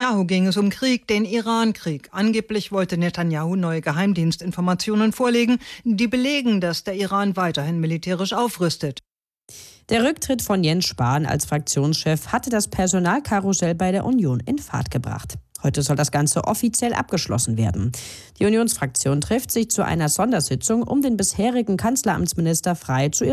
Netanyahu ging es um Krieg, den Iran-Krieg. Angeblich wollte Netanyahu neue Geheimdienstinformationen vorlegen, die belegen, dass der Iran weiterhin militärisch aufrüstet. Der Rücktritt von Jens Spahn als Fraktionschef hatte das Personalkarussell bei der Union in Fahrt gebracht. Heute soll das Ganze offiziell abgeschlossen werden. Die Unionsfraktion trifft sich zu einer Sondersitzung, um den bisherigen Kanzleramtsminister Frey zu